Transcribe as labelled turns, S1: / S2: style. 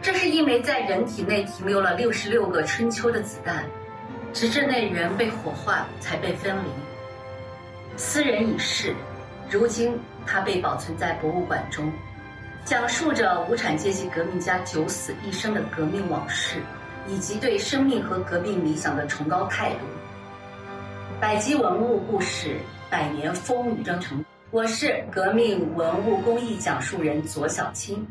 S1: 这是因为在人体内停留了66个春秋的子弹，直至内源被火化才被分离。斯人已逝，如今它被保存在博物馆中，讲述着无产阶级革命家九死一生的革命往事，以及对生命和革命理想的崇高态度。百集文物故事，百年风雨征程。我是革命文物工艺讲述人左小青。